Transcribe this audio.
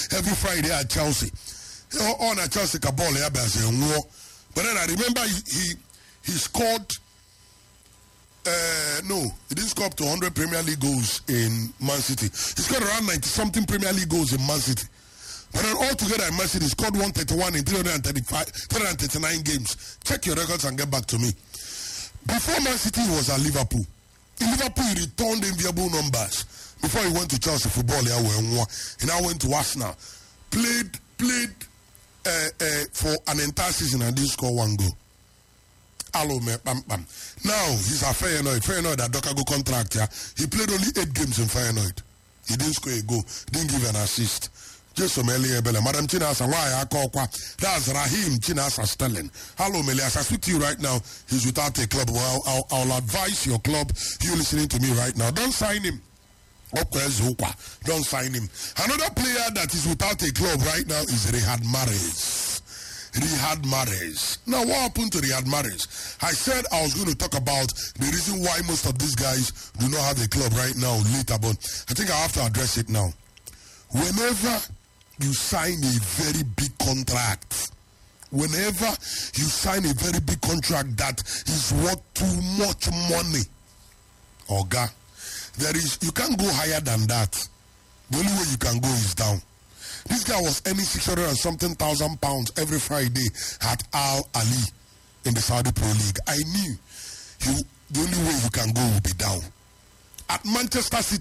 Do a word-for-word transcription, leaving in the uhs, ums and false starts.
every Friday at Chelsea. On a Chelsea ball, but then I remember he he, he scored. Uh, no, he didn't score up to one hundred Premier League goals in Man City. He scored around ninety something Premier League goals in Man City. But then altogether in Man City, he scored one thirty-one in three hundred thirty-five, three hundred thirty-nine games. Check your records and get back to me. Before Man City, he was at Liverpool. In Liverpool, he returned enviable numbers. Before he went to Chelsea football, he now went to Arsenal. Played, played uh, uh, for an entire season and didn't score one goal. Hello, man. Bam, bam. Now, he's a Feyenoord. Feyenoord had Dokago contract here. He played only eight games in Feyenoord. He didn't score a goal. Didn't give an assist. Just so Meli Ebele. Madam Chinasa, why I call qua? That's Raheem Chinasa Sterling. Hello, Meli. As I speak to you right now, he's without a club. Well, I'll, I'll advise your club. You listening to me right now. Don't sign him. Don't sign him. Another player that is without a club right now is Riyad Mahrez. Riyad Mahrez. Now, what happened to Riyad Mahrez? I said I was going to talk about the reason why most of these guys do not have a club right now later, but I think I have to address it now. Whenever you sign a very big contract, whenever you sign a very big contract that is worth too much money, Oga, there is, you can't go higher than that. The only way you can go is down. This guy was earning six hundred and something thousand pounds every Friday at Al Ali in the Saudi Pro League. I knew he, the only way you can go will be down. At Manchester City,